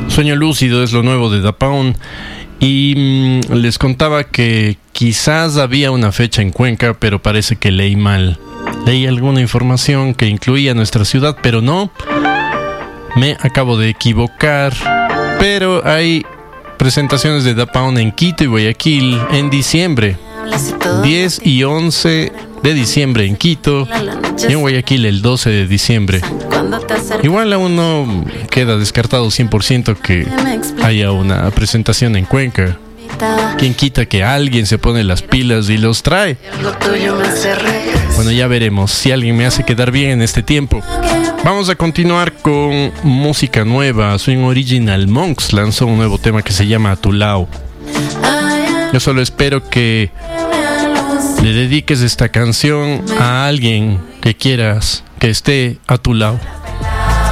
Sueño Lúcido es lo nuevo de Da Pound. Y les contaba que quizás había una fecha en Cuenca, pero parece que leí mal. Leí alguna información que incluía nuestra ciudad, pero no. Me acabo de equivocar. Pero hay presentaciones de Da Pound en Quito y Guayaquil en diciembre. 10 y 11 de diciembre en Quito y en Guayaquil el 12 de diciembre. Igual aún no queda descartado 100% que haya una presentación en Cuenca. ¿Quién quita que alguien se pone las pilas y los trae? Bueno, ya veremos si alguien me hace quedar bien en este tiempo. Vamos a continuar con música nueva. Swing Original Monks lanzó un nuevo tema que se llama A Tu Lao. Yo solo espero que le dediques esta canción a alguien que quieras que esté a tu lado.